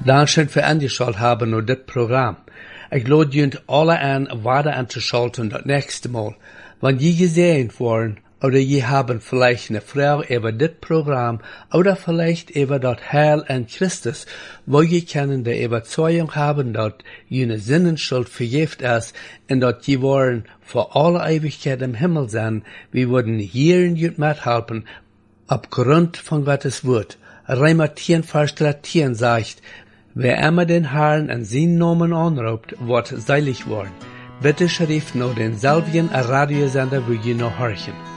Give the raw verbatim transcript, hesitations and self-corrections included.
Dankeschön für angeschaut haben nur das Programm. Ich lade junt alle an, weiter anzuschalten das nächste Mal. Wenn je gesehen worden, oder je haben vielleicht eine Frau über das Programm, oder vielleicht über das Heil an Christus, wo je können die Überzeugung haben, dass jene Sinnenschuld vergift ist, und dass je wollen vor alle Ewigkeit im Himmel sein, wir würden hier in jut mithelfen, aufgrund von Gottes Wort. Römer zehn, Vers dreizehn sagt, wer immer den Herrn an seinen Namen anruft, wird seilig worden. Bitte schrift noch denselben Radiosender, wo ihr noch horchen.